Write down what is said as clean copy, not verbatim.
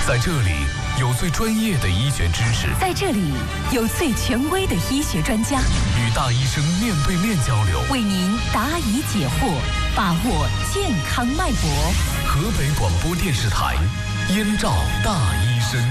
在这里有最专业的医学知识， 在这里有最权威的医学专家， 与大医生面对面交流， 为您答疑解惑，把握健康脉搏。 河北广播电视台，燕赵大医生。